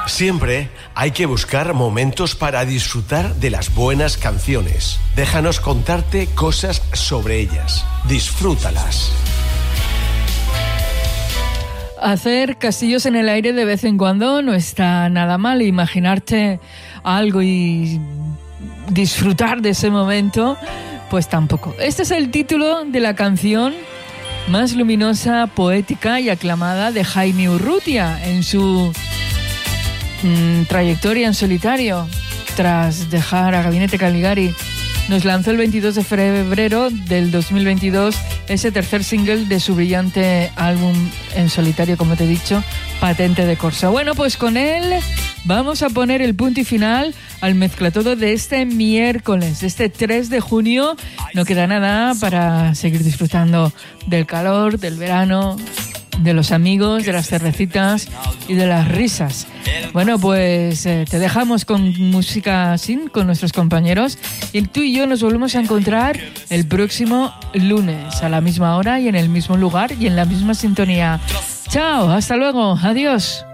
Siempre hay que buscar momentos para disfrutar de las buenas canciones. Déjanos contarte cosas sobre ellas. Disfrútalas. Hacer castillos en el aire de vez en cuando no está nada mal. Imaginarte algo y disfrutar de ese momento, pues tampoco. Este es el título de la canción más luminosa, poética y aclamada de Jaime Urrutia en su trayectoria en solitario. Tras dejar a Gabinete Caligari, nos lanzó el 22 de febrero del 2022 ese tercer single de su brillante álbum en solitario, como te he dicho, Patente de Corsa. Bueno, pues con él vamos a poner el punto y final al mezclatodo de este miércoles, este 3 de junio. No queda nada para seguir disfrutando del calor, del verano, de los amigos, de las cervecitas y de las risas. Bueno, pues te dejamos con música sin, con nuestros compañeros, y tú y yo nos volvemos a encontrar el próximo lunes a la misma hora y en el mismo lugar y en la misma sintonía. Chao, hasta luego, adiós.